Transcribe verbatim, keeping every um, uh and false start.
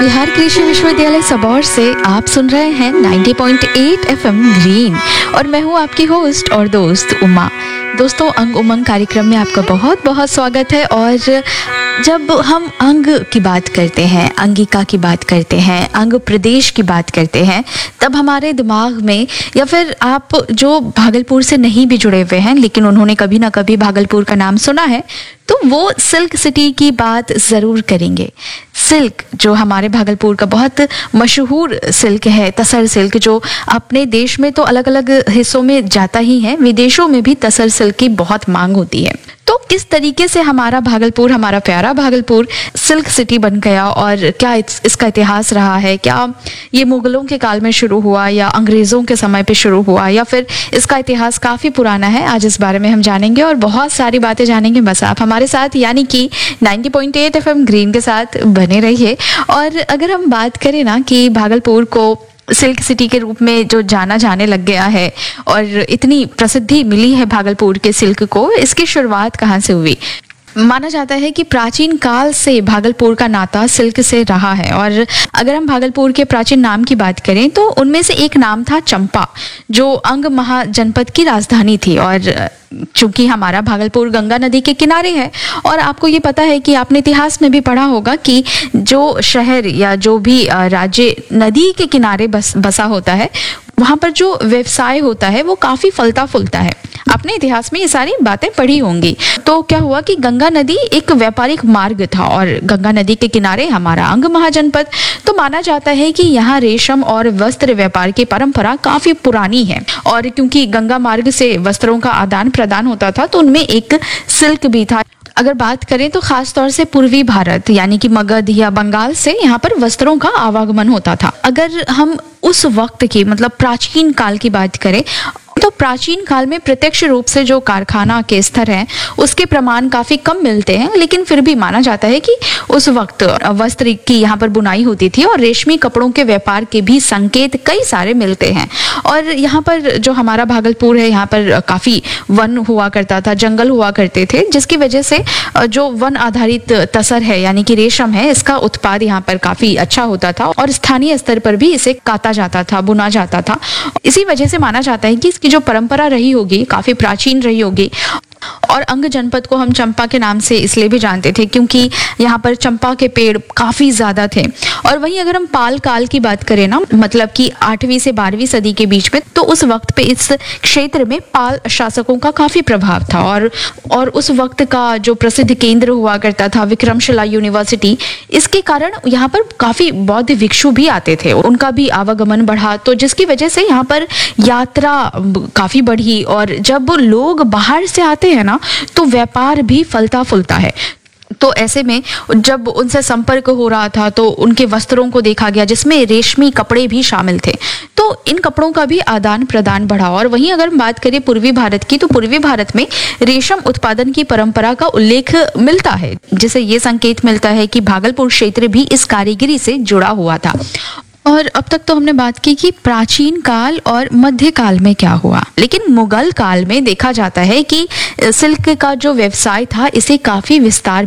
बिहार कृषि विश्वविद्यालय सबौर से आप सुन रहे हैं नब्बे पॉइंट आठ एफएम ग्रीन और मैं हूं आपकी होस्ट और दोस्त उमा। दोस्तों, अंग उमंग कार्यक्रम में आपका बहुत बहुत स्वागत है। और जब हम अंग की बात करते हैं, अंगिका की बात करते हैं, अंग प्रदेश की बात करते हैं, तब हमारे दिमाग में, या फिर आप जो भागलपुर से नहीं भी जुड़े हुए हैं लेकिन उन्होंने कभी ना कभी भागलपुर का नाम सुना है, तो वो सिल्क सिटी की बात ज़रूर करेंगे। सिल्क जो हमारे भागलपुर का बहुत मशहूर सिल्क है, तसर सिल्क, जो अपने देश में तो अलग अलग हिस्सों में जाता ही है, विदेशों में भी तसर सिल्क की बहुत मांग होती है। तो किस तरीके से हमारा भागलपुर, हमारा प्यारा भागलपुर सिल्क सिटी बन गया और क्या इस, इसका इतिहास रहा है? क्या ये मुगलों के काल में शुरू हुआ या अंग्रेज़ों के समय पे शुरू हुआ, या फिर इसका इतिहास काफ़ी पुराना है? आज इस बारे में हम जानेंगे और बहुत सारी बातें जानेंगे। बस आप हमारे साथ, यानी कि नब्बे पॉइंट आठ एफएम ग्रीन के साथ बने रहिए। और अगर हम बात करें ना कि भागलपुर को सिल्क सिटी के रूप में जो जाना जाने लग गया है और इतनी प्रसिद्धि मिली है भागलपुर के सिल्क को, इसकी शुरुआत कहाँ से हुई? माना जाता है कि प्राचीन काल से भागलपुर का नाता सिल्क से रहा है। और अगर हम भागलपुर के प्राचीन नाम की बात करें तो उनमें से एक नाम था चंपा, जो अंग महाजनपद की राजधानी थी। और चूंकि हमारा भागलपुर गंगा नदी के किनारे है, और आपको ये पता है कि आपने इतिहास में भी पढ़ा होगा कि जो शहर या जो भी राज्य नदी के किनारे बस बसा होता है, वहाँ पर जो व्यवसाय होता है वो काफ़ी फलता फूलता है। आपने इतिहास में ये सारी बातें पढ़ी होंगी। तो क्या हुआ कि गंगा नदी एक व्यापारिक मार्ग था और गंगा नदी के किनारे हमारा अंग महाजनपद। तो माना जाता है कि यहाँ रेशम और वस्त्र व्यापार की परंपरा काफ़ी पुरानी है। और क्योंकि गंगा मार्ग से वस्त्रों का आदान प्रदान होता था, तो उनमें एक सिल्क भी था। अगर बात करें तो खास तौर से पूर्वी भारत यानी कि मगध या बंगाल से यहाँ पर वस्त्रों का आवागमन होता था। अगर हम उस वक्त की, मतलब प्राचीन काल की बात करें, तो प्राचीन काल में प्रत्यक्ष रूप से जो कारखाना के स्तर हैं उसके प्रमाण काफ़ी कम मिलते हैं, लेकिन फिर भी माना जाता है कि उस वक्त वस्त्र की यहाँ पर बुनाई होती थी और रेशमी कपड़ों के व्यापार के भी संकेत कई सारे मिलते हैं। और यहाँ पर जो हमारा भागलपुर है, यहाँ पर काफ़ी वन हुआ करता था, जंगल हुआ करते थे, जिसकी वजह से जो वन आधारित तसर है यानी कि रेशम है, इसका उत्पाद यहाँ पर काफ़ी अच्छा होता था और स्थानीय स्तर पर भी इसे काता जाता था, बुना जाता था। इसी वजह से माना जाता है कि इसकी जो परंपरा रही होगी काफी प्राचीन रही होगी। और अंग जनपद को हम चंपा के नाम से इसलिए भी जानते थे क्योंकि यहाँ पर चंपा के पेड़ काफी ज्यादा थे। और वहीं अगर हम पाल काल की बात करें ना, मतलब कि आठवीं से बारहवीं सदी के बीच में, तो उस वक्त पे इस क्षेत्र में पाल शासकों का काफी प्रभाव था। और और उस वक्त का जो प्रसिद्ध केंद्र हुआ करता था विक्रमशिला यूनिवर्सिटी, इसके कारण यहाँ पर काफी बौद्ध भिक्षु भी आते थे, उनका भी आवागमन बढ़ा, तो जिसकी वजह से यहाँ पर यात्रा काफी बढ़ी। और जब लोग बाहर से आते हैं ना, तो व्यापार भी फलता फूलता है। तो ऐसे में जब उनसे संपर्क हो रहा था तो उनके वस्त्रों को देखा गया, जिसमें रेशमी कपड़े भी शामिल थे, तो इन कपड़ों का भी आदान प्रदान बढ़ा। और वहीं अगर हम बात करें पूर्वी भारत की, तो पूर्वी भारत में रेशम उत्पादन की परंपरा का उल्लेख मिलता है, जिसे ये संकेत मिलता है कि भागलपुर क्षेत्र भी इस कारीगरी से जुड़ा हुआ था। और अब तक तो हमने बात की कि प्राचीन काल और मध्य काल में क्या हुआ, लेकिन मुगल काल में देखा जाता है कि सिल्क का जो व्यवसाय था इसे काफी विस्तार